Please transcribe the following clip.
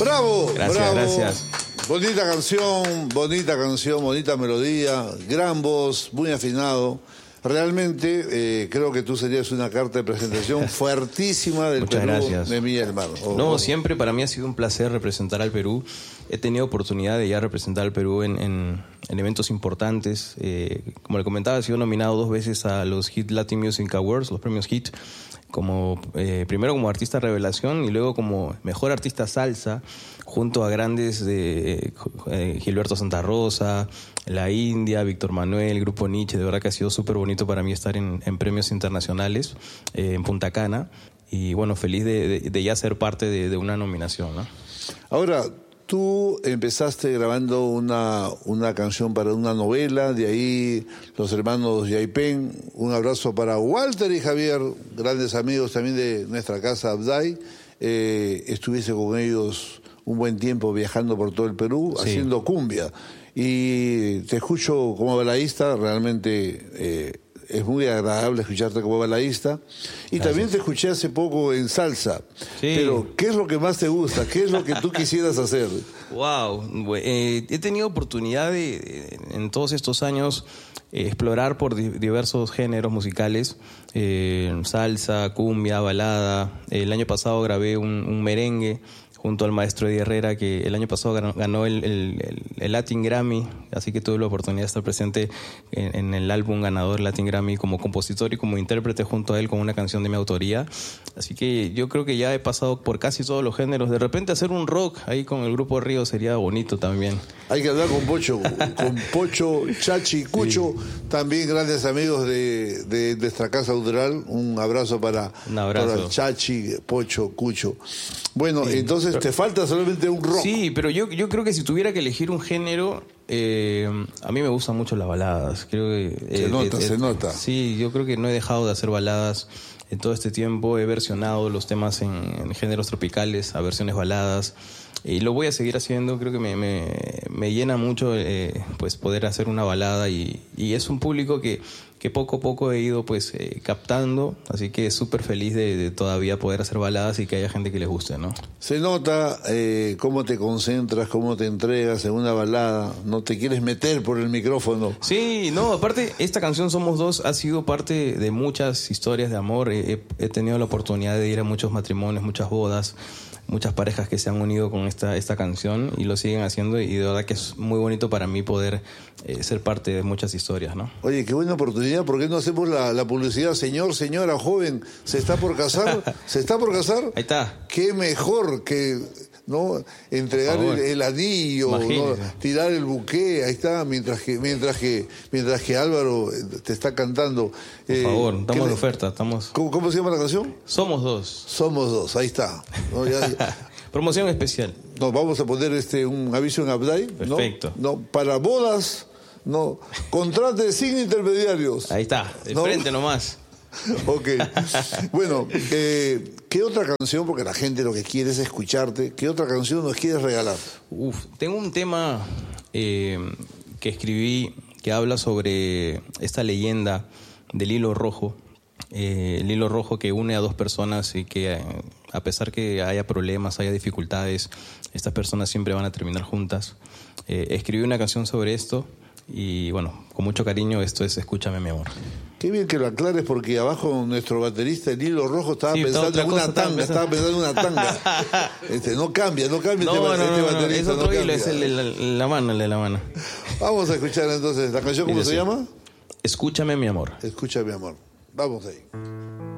Bravo, Gracias, bravo. gracias. Bonita canción, bonita melodía, gran voz, muy afinado. Realmente creo que tú serías una carta de presentación fuertísima del Muchas Perú, gracias. de Milla del Mar. No, siempre para mí ha sido un placer representar al Perú. He tenido oportunidad de ya representar al Perú en eventos importantes. Como le comentaba, he sido nominado 2 veces a los Hit Latin Music Awards, los premios Hit, como primero como artista revelación y luego como mejor artista salsa, junto a grandes de Gilberto Santa Rosa, La India, Víctor Manuel, Grupo Nietzsche. De verdad que ha sido súper bonito para mí estar en premios internacionales en Punta Cana. Y bueno, feliz de ya ser parte de una nominación, ¿no? Ahora, tú empezaste grabando una canción para una novela, de ahí los hermanos Yaipen. Un abrazo para Walter y Javier, grandes amigos también de nuestra casa Abday. Estuviste con ellos un buen tiempo viajando por todo el Perú, sí, haciendo cumbia. Y te escucho como baladista, realmente es muy agradable escucharte como baladista. Y gracias. También te escuché hace poco en salsa. Sí. Pero, ¿qué es lo que más te gusta? ¿Qué es lo que tú quisieras hacer? Wow, he tenido oportunidad en todos estos años explorar por diversos géneros musicales, salsa, cumbia, balada. El año pasado grabé un merengue junto al maestro Eddie Herrera, que el año pasado ganó el Latin Grammy, así que tuve la oportunidad de estar presente en el álbum ganador Latin Grammy como compositor y como intérprete junto a él con una canción de mi autoría. Así que yo creo que ya he pasado por casi todos los géneros. De repente hacer un rock ahí con el grupo Río sería bonito también. Hay que hablar con Pocho, Chachi, Cucho, sí, también grandes amigos de nuestra casa cultural. Un abrazo para Chachi, Pocho, Cucho. Bueno, sí, entonces te falta solamente un rock. Sí, pero yo creo que si tuviera que elegir un género, a mí me gustan mucho las baladas. Creo que se nota. Sí, yo creo que no he dejado de hacer baladas en todo este tiempo. He versionado los temas en géneros tropicales a versiones baladas. Y lo voy a seguir haciendo. Creo que me llena mucho pues poder hacer una balada y es un público que poco a poco he ido pues captando, así que súper feliz de todavía poder hacer baladas y que haya gente que les guste, ¿no? Se nota cómo te concentras, cómo te entregas en una balada, no te quieres meter por el micrófono. Sí, no, aparte esta canción Somos Dos ha sido parte de muchas historias de amor. He tenido la oportunidad de ir a muchos matrimonios, muchas bodas, muchas parejas que se han unido con esta canción y lo siguen haciendo, y de verdad que es muy bonito para mí poder ser parte de muchas historias, ¿no? Oye, qué buena oportunidad. ¿Por qué no hacemos la publicidad? Señor, señora, joven, ¿se está por casar? ¿Se está por casar? Ahí está. Qué mejor que no entregar el anillo, ¿no? Tirar el buqué, ahí está, mientras que Álvaro te está cantando. Por favor, estamos de oferta, estamos. ¿Cómo se llama la canción? Somos Dos. Somos Dos, ahí está. ¿No? Promoción especial. Nos vamos a poner un aviso en Abday. Perfecto. No, para bodas, no, contrate sin intermediarios. Ahí está, de frente nomás. Ok. Bueno, ¿qué otra canción? Porque la gente lo que quiere es escucharte. ¿Qué otra canción nos quieres regalar? Tengo un tema que escribí que habla sobre esta leyenda del hilo rojo. El hilo rojo que une a dos personas y que a pesar que haya problemas, haya dificultades, estas personas siempre van a terminar juntas. Escribí una canción sobre esto y bueno, con mucho cariño, esto es Escúchame mi amor. Qué bien que lo aclares, porque abajo nuestro baterista, el hilo rojo, estaba pensando en una tanga. No cambia. No, baterista. Es otro hilo, es el de la mano. Vamos a escuchar entonces la canción, ¿cómo se llama? Escúchame mi amor. Escúchame mi amor. Vamos ahí.